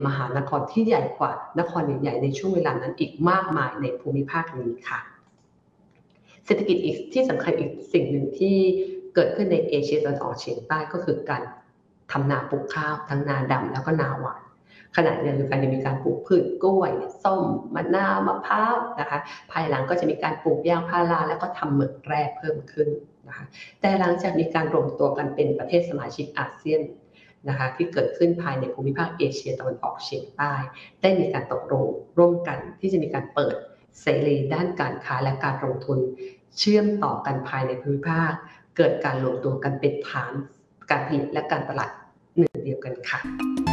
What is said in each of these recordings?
มหานครที่ใหญ่กว่านครใหญ่ๆในช่วงเวลานั้นอีกมากมายในภูมิภาคนี้ค่ะเศรษฐกิจอีกที่สำคัญอีกสิ่งหนึ่งที่เกิดขึ้นในเอเชียตะวันออกเฉียงใต้ก็คือการทำนาปลูกข้าวทั้งนาดำแล้วก็นาหวานขณะเดียวกันยังมีการปลูกพืชกล้วยส้มมะนาวมะพร้าวนะคะภายหลังก็จะมีการปลูกยางพาราแล้วก็ทำเหมืองแร่เพิ่มขึ้นนะคะแต่หลังจากมีการรวมตัวกันเป็นประเทศสมาชิกอาเซียนนะคะที่เกิดขึ้นภายในภูมิภาคเอเชียตะวันออกเฉียงใต้ได้มีการตกลงร่วมกันที่จะมีการเปิดเสรีด้านการค้าและการลงทุนเชื่อมต่อกันภายในภูมิภาคเกิดการรวมตัวกันเป็นฐานการผลิตและการตลาดหนึ่งเดียวกันค่ะ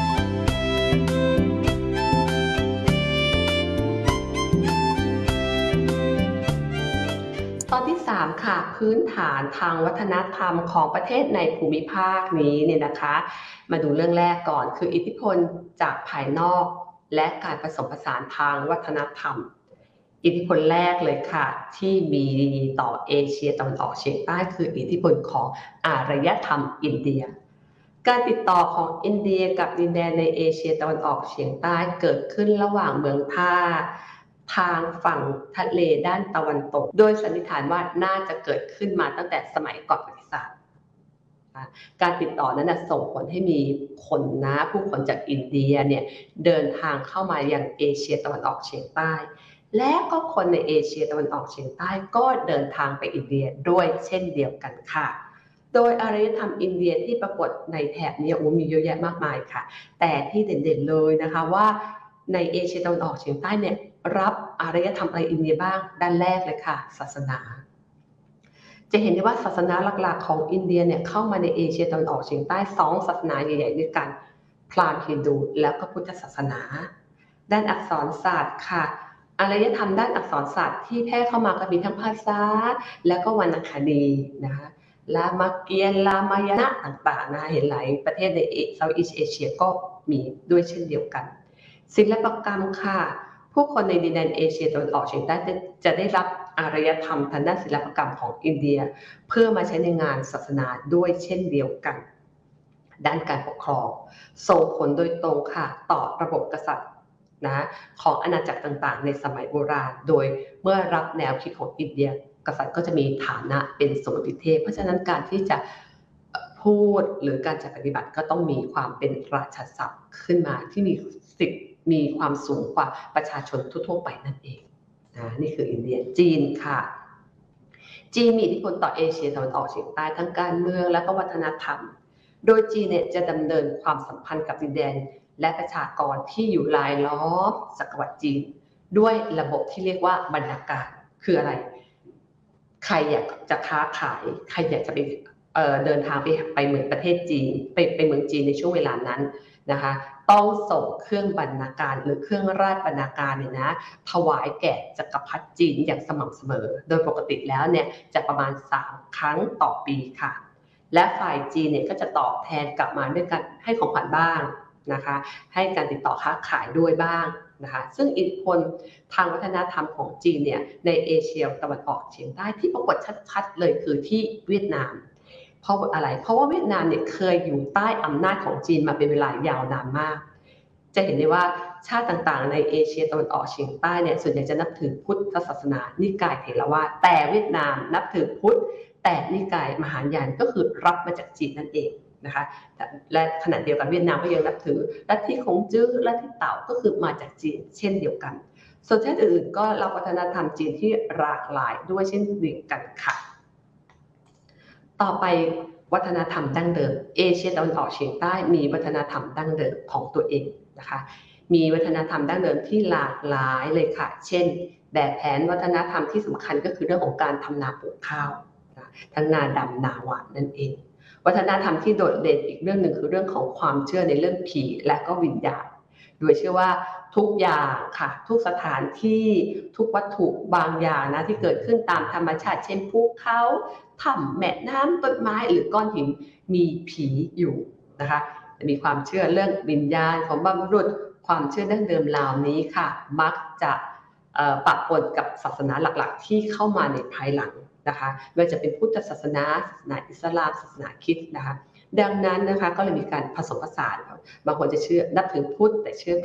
ตอนที่3ค่ะพื้นฐานทางวัฒนธรรมของประเทศในภูมิภาคนี้เนี่ยนะคะมาดูเรื่องแรกก่อนคืออิทธิพลจากภายนอกและการผสมผสานทางวัฒนธรรมอิทธิพลแรกเลยค่ะที่มีต่อเอเชียตะวันออกเฉียงใต้คืออิทธิพลของอารยธรรมอินเดียการติดต่อของอินเดียกับดินแดนในเอเชียตะวันออกเฉียงใต้เกิดขึ้นระหว่างเมืองท่าทางฝั่งทะเลด้านตะวันตกโดยสันนิษฐานว่าน่าจะเกิดขึ้นมาตั้งแต่สมัยก่อนประวัติศาสตร์การติดต่อนั้นส่งผลให้มีคนผู้คนจากอินเดียเนี่ยเดินทางเข้ามายังเอเชียตะวันออกเฉียงใต้และก็คนในเอเชียตะวันออกเฉียงใต้ก็เดินทางไปอินเดียด้วยเช่นเดียวกันค่ะโดยอารยธรรมอินเดียที่ปรากฏในแถบนี้มีเยอะแยะมากมายค่ะแต่ที่เด่นๆเลยนะคะว่าในเอเชียตะวันออกเฉียงใต้เนี่ยรับอารยธรรมอะไรอินเดียบ้างด้านแรกเลยค่ะศาสนาจะเห็นได้ว่าศาสนาหลักๆของอินเดียเนี่ยเข้ามาในเอเชียตะวันออกเฉียงใต้2ศาสนาใหญ่ๆด้วยกันพราหมณ์ฮินดูแล้วก็พุทธศาสนาด้านอักษรศาสตร์ค่ะอารยธรรมด้านอักษรศาสตร์ที่แพร่เข้ามาก็มีทั้งภาษาแล้วก็วรรณคดีนะคะลามเกียนลามายณะต่างๆนะเห็นหลายประเทศในเซาท์อีสต์เอเชียก็มีด้วยเช่นเดียวกันศิลปกรรมค่ะผู้คนในดินแดนเอเชียตะวันออกเฉียงใต้จะได้รับอารยธรรมทางด้านศิลปกรรมของอินเดียเพื่อมาใช้ในงานศาสนาด้วยเช่นเดียวกันด้านการปกครองส่งผลโดยตรงค่ะต่อระบบกษัตริย์ของอาณาจักรต่างๆในสมัยโบราณโดยเมื่อรับแนวคิดของอินเดียกษัตริย์ก็จะมีฐานะเป็นสมณเทพเพราะฉะนั้นการที่จะพูดหรือการจะปฏิบัติก็ต้องมีความเป็นราชศัพท์ขึ้นมาที่มีสิทธิ์มีความสูงกว่าประชาชนทั่วๆไปนั่นเองนี่คืออินเดียจีนค่ะจีนมีอิทธิพลต่อเอเชียตะวันออกเฉียงใต้ทั้งการเมืองและก็วัฒนธรรมโดยจีนเนี่ยจะดำเนินความสัมพันธ์กับดินแดนและประชากรที่อยู่รายล้อมจักรวรรดิจีนด้วยระบบที่เรียกว่าบรรณาการคืออะไรใครอยากจะค้าขายใครอยากจะไปเดินทางไปเมืองประเทศจีนไปเมืองจีนในช่วงเวลานั้นนะคะต้องส่งเครื่องบรรณาการหรือเครื่องราชบรรณาการเนี่ยนะถวายแก่จักรพรรดิจีนอย่างสม่ำเสมอโดยปกติแล้วเนี่ยจะประมาณ3ครั้งต่อปีค่ะและฝ่ายจีนเนี่ยก็จะตอบแทนกลับมาด้วยการให้ของขวัญบ้างนะคะให้การติดต่อค้าขายด้วยบ้างนะคะซึ่งอิทธิพลทางวัฒนธรรมของจีนเนี่ยในเอเชียตะวันออกเฉียงใต้ที่ปรากฏชัดๆเลยคือที่เวียดนามเพราะอะไรเพราะว่าเวียดนามเนี่ยเคยอยู่ใต้อำนาจของจีนมาเป็นเวลายาวนานมากจะเห็นได้ว่าชาติต่างๆในเอเชียตะวันออกเฉียงใต้เนี่ยส่วนใหญ่จะนับถือพุทธศาสนานิกายเถรวาทแต่เวียดนามนับถือพุทธแต่นิกายมหายานก็คือรับมาจากจีนนั่นเองนะคะและขณะเดียวกันเวียดนามก็ยังนับถือลัทธิคงจื้อลัทธิเต่าก็คือมาจากจีนเช่นเดียวกันส่วนชาติอื่นก็รับวัฒนธรรมจีนที่หลากหลายด้วยเช่นเดียวกันค่ะต่อไปวัฒนธรรมดั้งเดิมเอเชียตะวันออกเฉียงใต้มีวัฒนธรรมดั้งเดิมของตัวเองนะคะมีวัฒนธรรมดั้งเดิมที่หลากหลายเลยค่ะเช่นแบบแผนวัฒนธรรมที่สำคัญก็คือเรื่องของการทำนาปลูกข้าวทั้งนาดำนาหวานนั่นเองวัฒนธรรมที่โดดเด่นอีกเรื่องหนึ่งคือเรื่องของความเชื่อในเรื่องผีและก็วิญญาณโดยเชื่อว่าทุกอย่างค่ะทุกสถานที่ทุกวัตถุบางอย่างนะที่เกิดขึ้นตามธรรมชาติเช่นภูเขาถ้ำแม่น้ำต้นไม้หรือก้อนหินมีผีอยู่นะคะมีความเชื่อเรื่องวิญญาณของบรรพบุรุษความเชื่อดั้งเดิมเหล่านี้ค่ะมักจะปะปนกับศาสนาหลักๆที่เข้ามาในภายหลังนะคะไม่ว่าจะเป็นพุทธศาสนาศาสนาอิสลามศาสนาคริสต์นะคะดังนั้นนะคะก็เลยมีการผสมผสานบางคนจะเชื่อนับถือพุทธแต่เชื่อ